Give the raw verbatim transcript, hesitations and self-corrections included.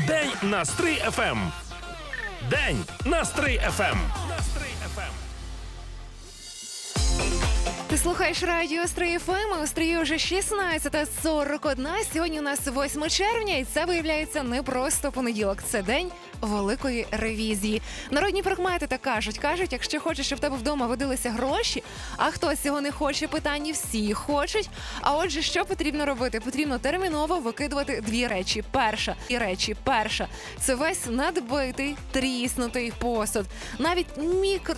День на Стрий еф ем. День на Стрий еф ем. Ти слухаєш радіо Стрий еф ем, а у Стрії вже шістнадцята сорок один. Сьогодні у нас восьме червня, і це, виявляється, не просто понеділок. Це день великої ревізії. Народні прикмети так кажуть. Кажуть, якщо хочеш, щоб в тебе вдома водилися гроші, а хтось цього не хоче, питання всі хочуть. А отже, що потрібно робити? Потрібно терміново викидувати дві речі. Перша і речі. Перша – це весь надбитий, тріснутий посуд. Навіть мікро